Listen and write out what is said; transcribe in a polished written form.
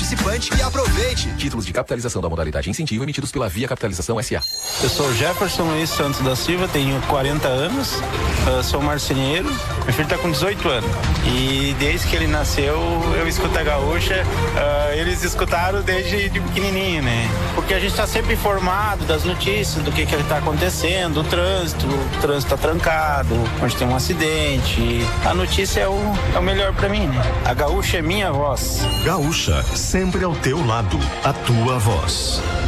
participante e aproveite. Títulos de capitalização da modalidade incentivo emitidos pela Via Capitalização S.A. Eu sou Jefferson Luiz Santos da Silva, tenho 40 anos, sou marceneiro. Meu filho está com 18 anos e desde que ele nasceu eu escuto a Gaúcha. Eles escutaram desde de pequenininho, né? Porque a gente está sempre informado das notícias, do que está acontecendo, o trânsito está trancado, onde tem um acidente. A notícia é o melhor para mim, né? A Gaúcha é minha voz. Gaúcha, sempre ao teu lado, a tua voz.